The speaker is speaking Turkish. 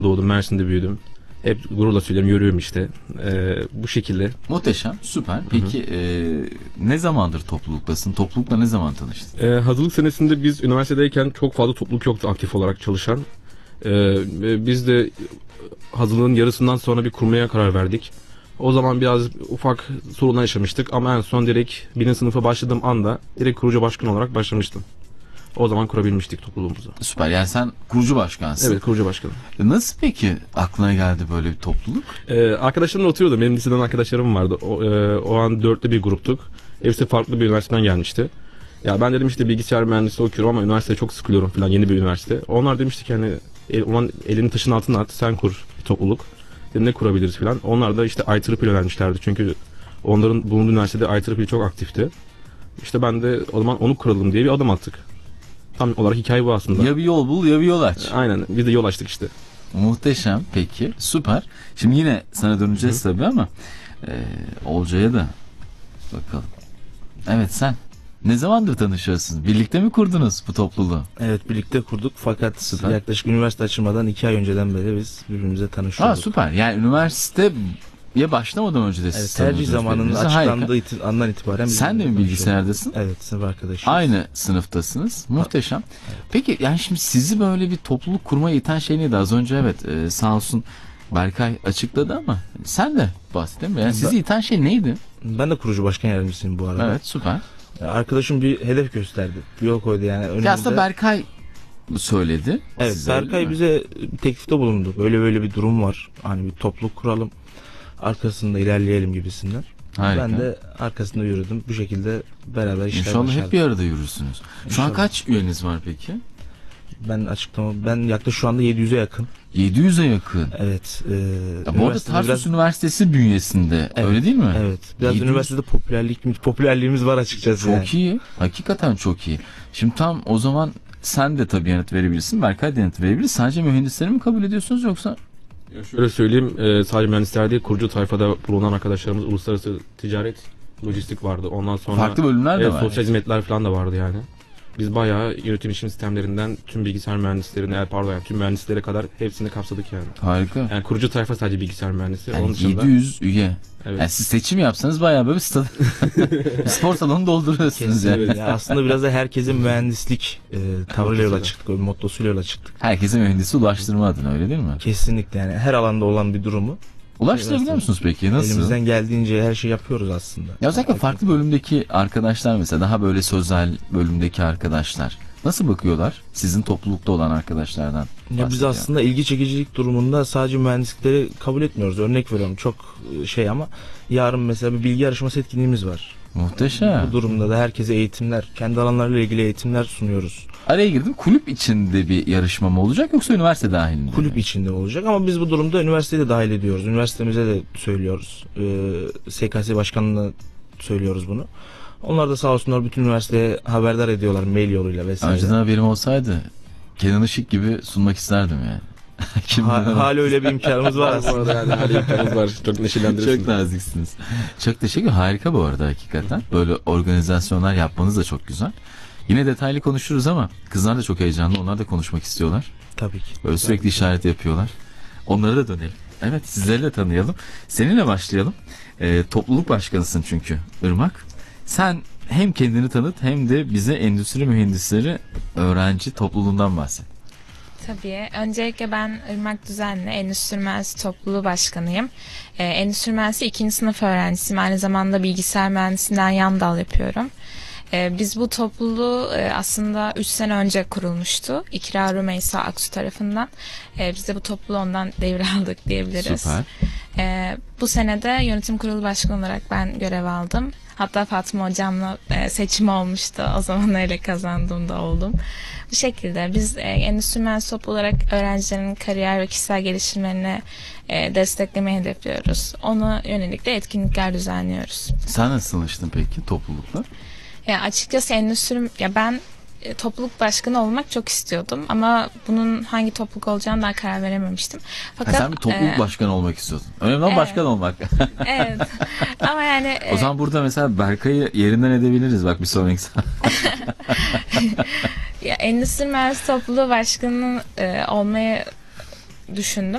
doğdum, Mersin'de büyüdüm. Hep gururla söylüyorum, yürüyorum işte. Bu şekilde. Muhteşem, süper. Peki ne zamandır topluluktasın? Toplulukla ne zaman tanıştın? Hazırlık senesinde biz üniversitedeyken çok fazla topluluk yoktu aktif olarak çalışan. Biz de hazırlığın yarısından sonra bir kurmaya karar verdik. O zaman biraz ufak sorunlar yaşamıştık ama en son direkt birinci sınıfa başladığım anda direkt kurucu başkan olarak başlamıştım. O zaman kurabilmiştik topluluğumuzu. Süper. Yani sen kurucu başkansın. Evet, kurucu başkanım. Nasıl peki aklına geldi böyle bir topluluk? Arkadaşlarımla oturuyordum. Benim liseden arkadaşlarım vardı. O an dörtlü bir gruptuk. Hepsi farklı bir üniversiteden gelmişti. Ya ben dedim işte bilgisayar mühendisliği okuyorum ama üniversitede çok sıkılıyorum falan, yeni bir üniversite. Onlar demişti ki hani elini taşın altına at, sen kur bir topluluk. Dedim ne kurabiliriz falan. Onlar da işte IEEE önermişlerdi çünkü onların bulunduğu üniversitede IEEE çok aktifti. İşte ben de o zaman onu kuralım diye bir adım attık. Tam olarak hikaye bu aslında. Ya bir yol bul ya bir yol aç. Aynen, biz de yol açtık işte. Muhteşem, peki, süper. Şimdi yine sana döneceğiz tabii ama Olcay'a da bakalım. Evet, sen ne zamandır tanışıyorsunuz? Birlikte mi kurdunuz bu topluluğu? Evet, birlikte kurduk fakat Süper. yaklaşık üniversite açılmadan 2 ay önceden beri biz birbirimize tanışıyorduk. Süper. Yani üniversiteye başlamadan önce de Evet, siz tercih tanıyordunuz zamanının birbirinizi. açıklandığı andan itibaren biz Sen de mi tanışıyorduk. bilgisayardasın? Evet, sınıf arkadaşıyız. Aynı sınıftasınız. Muhteşem. Peki yani şimdi sizi böyle bir topluluk kurmaya iten şey neydi? Az önce evet sağ olsun Berkay açıkladı ama sen de bahsedeyim mi? Yani sizi iten şey neydi? Ben de kurucu başkan yardımcısıyım bu arada. Evet, süper. Arkadaşım bir hedef gösterdi. Bir yol koydu yani önümüzde. Ya aslında Berkay söyledi. Evet, size, değil Berkay mi? bize teklifte bulundu. Böyle bir durum var. Hani bir topluluk kuralım. Arkasında ilerleyelim gibisinden. Harika. Ben de arkasında yürüdüm. Bu şekilde beraber işler İnşallah başardık. hep bir arada yürürsünüz. Şu an İnşallah. kaç üyeniz var peki? Ben yaklaşık şu anda 700'e yakın. 700'e yakın. Evet. Ya bu arada Tarsus Üniversitesi bünyesinde öyle değil mi? Evet. Biraz 700. üniversitede popülerliğimiz var açıkçası. Çok iyi. Hakikaten çok iyi. Şimdi tam o zaman sen de tabii yanıt verebilirsin. Berkay da yanıt verebilir. Sadece mühendisleri mi kabul ediyorsunuz yoksa? Ya şöyle söyleyeyim, sadece mühendisler değil, kurucu tayfada bulunan arkadaşlarımız uluslararası ticaret, lojistik vardı. Ondan sonra Farklı bölümler de var. sosyal hizmetler falan da vardı yani. Biz bayağı yönetim işim sistemlerinden tüm bilgisayar mühendislerine, yani tüm mühendislere kadar hepsini kapsadık yani. Harika. Yani kurucu tayfa sadece bilgisayar mühendisi. Yani Onun dışında 700 üye. evet. Yani siz seçim yapsanız bayağı böyle bir spor salonu dolduruyorsunuz yani. Evet. Ya aslında biraz da herkesin mühendislik tavrıyla yola çıktık. O mottosuyla yola çıktık. Herkese mühendisi ulaştırma adına, öyle değil mi? Kesinlikle yani her alanda olan bir durumu Ulaştırabiliyor musunuz peki? Nasıl? elimizden geldiğince her şey yapıyoruz aslında. Ya özellikle farklı bölümdeki arkadaşlar, mesela daha böyle sözel bölümdeki arkadaşlar nasıl bakıyorlar sizin toplulukta olan arkadaşlardan? Ya biz bahsediyor. aslında ilgi çekicilik durumunda sadece mühendislikleri kabul etmiyoruz. Örnek veriyorum, çok ama yarın mesela bir bilgi yarışması etkinliğimiz var. Muhteşem. Bu durumda da herkese eğitimler, kendi alanlarıyla ilgili eğitimler sunuyoruz. Araya girdim. Kulüp içinde bir yarışma mı olacak yoksa üniversite dahilinde Kulüp mi? içinde olacak ama biz bu durumda üniversiteyi de dahil ediyoruz. Üniversitemize de söylüyoruz. SKS başkanlığına söylüyoruz bunu. Onlar da sağ olsunlar bütün üniversiteye haberdar ediyorlar mail yoluyla vesaire. Önceden haberim olsaydı Kenan Işık gibi sunmak isterdim yani. Hala öyle bir imkanımız var bu aslında. arada yani her imkanımız var. Çok neşelendirirsiniz. Çok naziksiniz. Çok teşekkür. Harika bu arada hakikaten. Böyle organizasyonlar yapmanız da çok güzel. Yine detaylı konuşuruz ama kızlar da çok heyecanlı. Onlar da konuşmak istiyorlar. Tabii ki. Böyle sürekli işaret yapıyorlar. Onlara da dönelim. Evet, sizleri de tanıyalım. Seninle başlayalım. Topluluk başkanısın çünkü Irmak. Sen hem kendini tanıt hem de bize endüstri mühendisleri öğrenci topluluğundan bahset. Tabii. Öncelikle ben Irmak Düzenli, Endüstri Mühendisi Topluluğu Başkanıyım. Endüstri Mühendisi 2. sınıf öğrencisiyim. Aynı zamanda bilgisayar mühendisinden yan dal yapıyorum. Biz bu topluluğu aslında 3 sene önce kurulmuştu. İkra Rümeysa Aksu tarafından. Biz de bu topluluğu ondan devraldık diyebiliriz. Süper. Bu sene de yönetim kurulu başkanı olarak ben görev aldım. Hatta Fatma hocamla seçim olmuştu. O zaman öyle kazandığımda oldum. Bu şekilde biz endüstri mühendisi topluluğu olarak öğrencilerin kariyer ve kişisel gelişimlerini desteklemeyi hedefliyoruz. Ona yönelik de etkinlikler düzenliyoruz. Sen nasıl tanıştın peki toplulukla? Açıkçası ben topluluk başkanı olmak çok istiyordum ama bunun hangi topluluk olacağını daha karar verememiştim. Fakat Sen bir topluluk başkanı olmak istiyordun. Önemli olan evet. başkan olmak. Evet. Ama yani O zaman burada mesela Berkay'ı yerinden edebiliriz bak bir sonraki endüstri mühendisi topluluğu başkanı olmayı düşündüm.